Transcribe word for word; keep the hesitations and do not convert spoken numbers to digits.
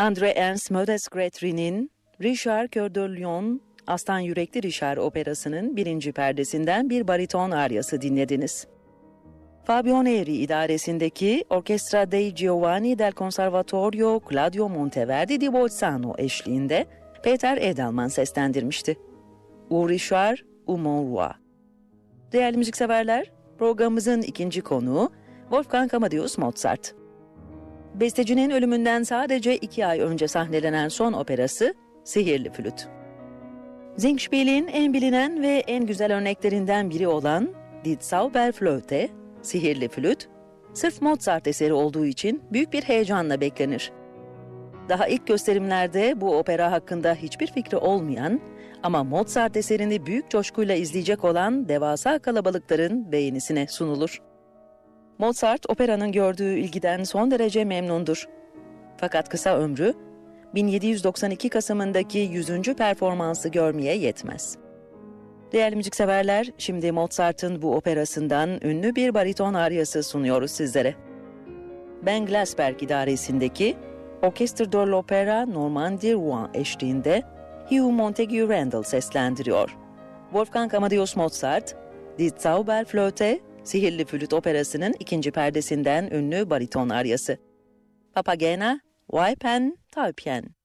André Ernst Modest-Grétry'nin Richard Cœur de Lion, Aslan Yürekli Richard operasının birinci perdesinden bir bariton aryası dinlediniz. Fabio Neri idaresindeki Orchestra dei Giovanni del Conservatorio Claudio Monteverdi di Bolzano eşliğinde Peter Edelman seslendirmişti. U Richard, U Mon Roi. Değerli müzikseverler, programımızın ikinci konuğu Wolfgang Amadeus Mozart. Bestecinin ölümünden sadece iki ay önce sahnelenen son operası Sihirli Flüt. Singspiel'in en bilinen ve en güzel örneklerinden biri olan Die Zauberflöte, Sihirli Flüt, sırf Mozart eseri olduğu için büyük bir heyecanla beklenir. Daha ilk gösterimlerde bu opera hakkında hiçbir fikri olmayan ama Mozart eserini büyük coşkuyla izleyecek olan devasa kalabalıkların beğenisine sunulur. Mozart, operanın gördüğü ilgiden son derece memnundur. Fakat kısa ömrü, bin yedi yüz doksan iki Kasım'ındaki yüzüncü performansı görmeye yetmez. Değerli müzikseverler, şimdi Mozart'ın bu operasından ünlü bir bariton aryası sunuyoruz sizlere. Ben Glasberg idaresindeki Orchestre de l'Opéra Normandie Rouen eşliğinde Hugh Montague Randall seslendiriyor. Wolfgang Amadeus Mozart, Die Zauberflöte, Sihirli Flüt operasının ikinci perdesinden ünlü bariton aryası. Papagena, Weibchen, Taubchen.